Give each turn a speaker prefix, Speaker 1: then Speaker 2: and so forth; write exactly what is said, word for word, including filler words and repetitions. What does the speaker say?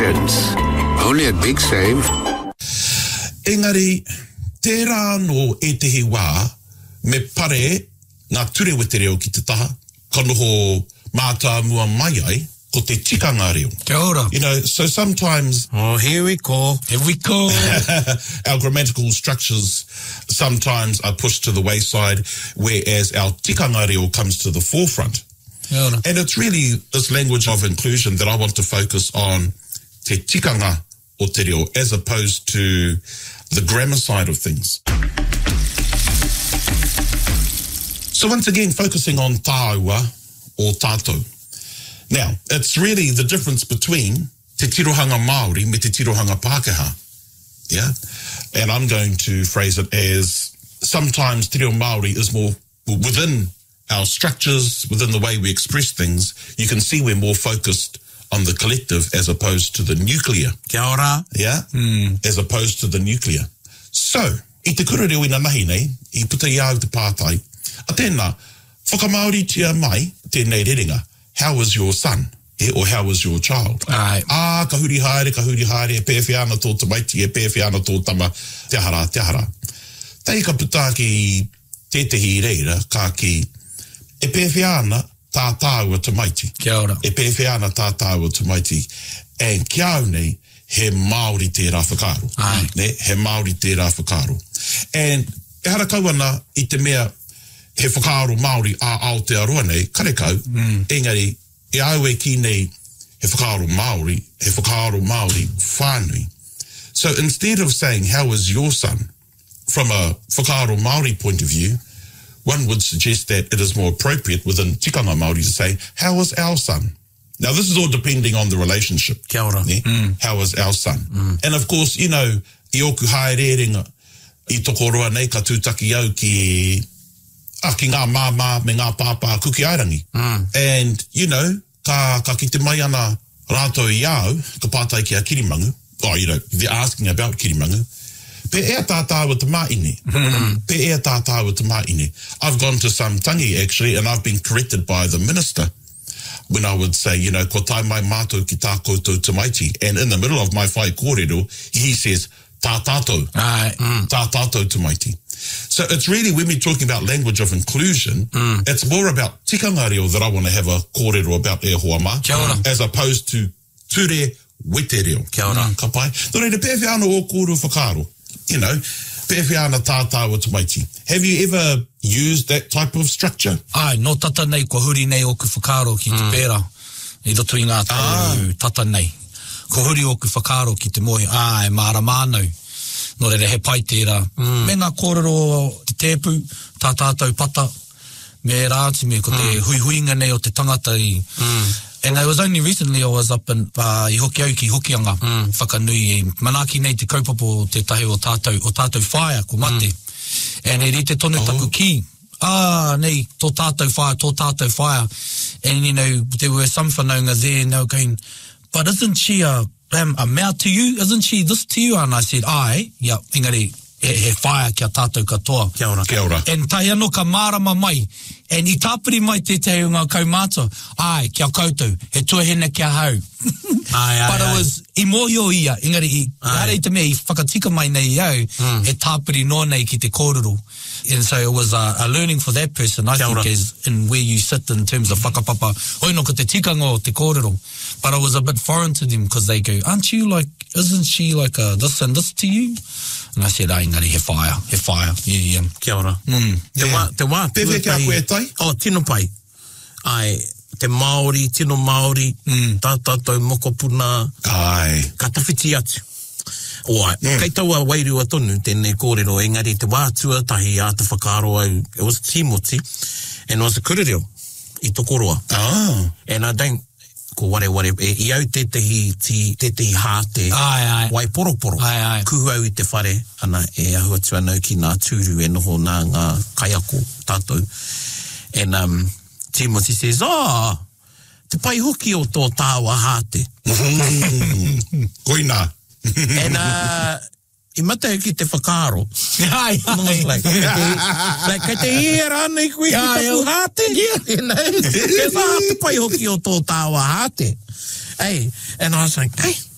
Speaker 1: cents. Only at Big Save.
Speaker 2: Engari, tērā no e tehi wā, me pare ngā ture wete reo ki te taha, ka noho mātua mua mai ai, ko te tikanga reo.
Speaker 3: Kia ora.
Speaker 2: You know, so sometimes...
Speaker 3: Oh, here we go. Here we go.
Speaker 2: Our grammatical structures sometimes are pushed to the wayside, whereas our tikanga reo comes to the forefront.
Speaker 3: Kia ora.
Speaker 2: And it's really this language of inclusion that I want to focus on te tikanga o te reo, as opposed to the grammar side of things. So once again, focusing on tāua or tātou. Now, it's really the difference between te tirohanga Māori me te tirohanga Pākehā. Yeah? And I'm going to phrase it as sometimes te reo Māori is more within our structures, within the way we express things. You can see we're more focused on the collective as opposed to the nuclear.
Speaker 3: Kia ora.
Speaker 2: Yeah?
Speaker 3: Mm.
Speaker 2: As opposed to the nuclear. So, i te kura reo ina nahi nei, i puta i au te pātai, a tēnā, whakamaori tia mai, tēnei rerenga, how is your son? E, or how is your child?
Speaker 3: Ai.
Speaker 2: Ah, ka huri haere, ka huri haere, e pēwhi ana tō tamaiti, e pēwhi ana tō tama, te hara, te hara. Tei ka puta ki tētehi reira, ka ki, e pēwhi ana tā tāua tamaiti.
Speaker 3: Kia ora.
Speaker 2: E pēwhi ana tā tāua tamaiti. And kia au nei, he Māori tērā whakaro.
Speaker 3: Ai.
Speaker 2: Ne, he Māori tērā whakaro. And e hara kauana i te mea he whakaro Māori a Aotearoa nei, karekau, mm. engari, e au e ki nei he whakaro Māori, he whakaro Māori whānui. So instead of saying, how is your son, from a whakaro Māori point of view, one would suggest that it is more appropriate within tikanga Māori to say, how is our son? Now, this is all depending on the relationship.
Speaker 3: Kia ora.
Speaker 2: Ne? Mm. How is our son? Mm. And of course, you know, i oku haererenga, i toko roa nei ka tūtaki au ki, ah, ki ngā māmā me ngā pāpā kuki airangi.
Speaker 3: Mm.
Speaker 2: And, you know, ka, ka ki te mai ana rātou i au, ka pātai ki a kirimangu. Oh, you know, they're asking about kirimangu. Pe ea tātāua te maine. Mm. Pe ea tātāua te maine. I've gone to some tangi, actually, and I've been corrected by the minister when I would say, you know, ko tai mai mātou ki tā koutou tamaiti. And in the middle of my whai kōrero, he says, tā tātou.
Speaker 3: Ai. Mm.
Speaker 2: Tā tātou tamaiti. So it's really, when we're talking about language of inclusion, mm. it's more about tikanga reo that I want to have a kōrero about e hoa mā,
Speaker 3: Kia ora.
Speaker 2: as opposed to ture wete reo.
Speaker 3: Kia ora.
Speaker 2: Ka pai. Nō reira, pēwhi ana o kōru whakaro. You know, pēwhi ana tā tāua tamaiti. Have you ever used that type of structure?
Speaker 3: Ai, no tata nei, ko huri nei oku whakaro ki te mm. pēra. I roto i ngā tau ah. tata nei. Ko huri oku whakaro ki te mohi. Ai, māra mānau. No reira, he pai tērā. Mm. Me ngā kōrero te tēpu, tā tātou pata, me rāti me ko te mm. hui huinga nei o te tangata i. Mm. And it was only recently I was up in uh, i hoki au ki hokianga, mm. whakanui e manaki nei te kaupapa o te tahi o tātou, o tātou whaia, ko mate. Mm. And e rite tonu oh. taku ki. Ah, nei, tō tātou whaia, tō tātou whaia. And, you know, there were some whanaunga there and they were going, but isn't she a, um, a mea to you? Isn't she this to you? And I said, ai, yeah, engari, he, he whaia kia tātou katoa.
Speaker 2: Kia ora. Kia ora.
Speaker 3: And tai anō ka mārama mai. And i tāpiri mai te te o ngā kaumātua. Ai, kia koutou, he tuahena kia hau. Ai, ai, But it was, i mōhio ia, engari, i hare te mea, i whakatika mai nei au, mm. he tāpiri nō nei ki te kōrero. And so it was a, a learning for that person, I kia think, ora. As in where you sit in terms of whakapapa. Oi no ko te tikanga o te kōrero. But it was a bit foreign to them because they go, aren't you like, isn't she like a this and this to you? And I said, ai, ngari, he whaia, he whaia. Yeah, yeah.
Speaker 4: Kia ora.
Speaker 3: Mm.
Speaker 4: Te wā, te wā.
Speaker 2: Pewe kia koe tai?
Speaker 4: Oh, tino pai. Ai, te Māori, tino Māori, mm. tā tātou mokopuna.
Speaker 2: Ai.
Speaker 4: Ka tawhiti atu. Oai, mm. kei taua wairua tonu, tēnei kōrero, engari te wātua tahi a te whakaro au. It was Timoti, and it was a kurereo, i tokoroa.
Speaker 2: Ah.
Speaker 4: And I don't, ko ware ware, e, i au te tehi, te, te tehi hāte,
Speaker 3: ai, ai.
Speaker 4: wai poroporo,
Speaker 3: ai, ai.
Speaker 4: kuhu au i te whare, ana e ahua tua nau ki ngā tūru e noho nā ngā kaiako tātou. And um, Timothy says, ah, oh, te pai hoki o tō tāua hāte.
Speaker 2: Koina.
Speaker 4: And uh, i mata ki te whakaro.
Speaker 3: Ai, ai.
Speaker 4: Like, like, kei te iera nei koe ki tapu hāte. You know? Ke wha te pai hoki o tō tāua hāte. Hey, and I was like, hey,